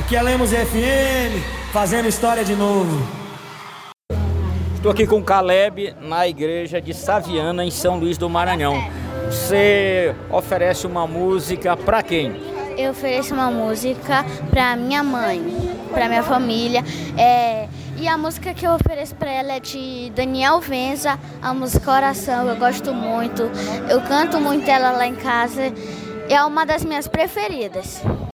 Aqui é Lemos FM, fazendo história de novo. Estou aqui com o Caleb na igreja de Saviana, em São Luís do Maranhão. Você oferece uma música para quem? Eu ofereço uma música para minha mãe, para minha família. E a música que eu ofereço para ela é de Daniel Venza, a música Oração. Eu gosto muito, eu canto muito ela lá em casa. É uma das minhas preferidas.